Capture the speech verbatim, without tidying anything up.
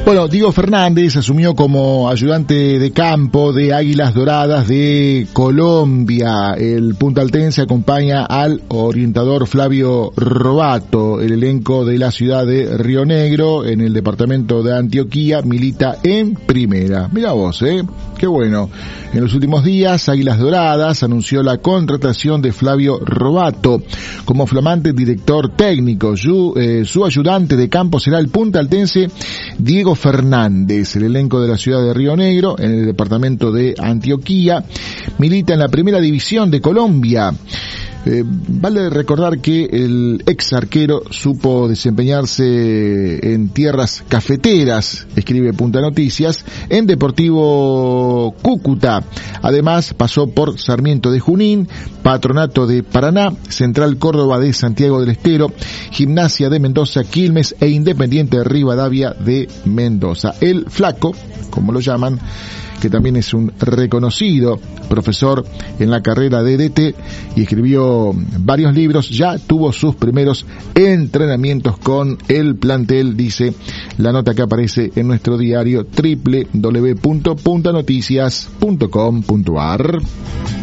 Bueno, Diego Fernández asumió como ayudante de campo de Águilas Doradas de Colombia. El puntaltense acompaña al orientador Flavio Robato. El elenco de la ciudad de Río Negro, en el departamento de Antioquia, milita en primera. Mira vos, ¿eh? Qué bueno. En los últimos días, Águilas Doradas anunció la contratación de Flavio Robato como flamante director técnico. Su, eh, su ayudante de campo será el puntaltense Diego Fernández. El elenco de la ciudad de Río Negro, en el departamento de Antioquia, milita en la primera división de Colombia. Eh, vale recordar que el ex arquero supo desempeñarse en tierras cafeteras, escribe Punta Noticias, en Deportivo Cúcuta. Además pasó por Sarmiento de Junín, Patronato de Paraná, Central Córdoba de Santiago del Estero, Gimnasia de Mendoza, Quilmes e Independiente de Rivadavia de Mendoza. El Flaco, como lo llaman, que también es un reconocido profesor en la carrera de D T y escribió varios libros, ya tuvo sus primeros entrenamientos con el plantel, dice la nota que aparece en nuestro diario doble u doble u doble u punto punta noticias punto com punto a r.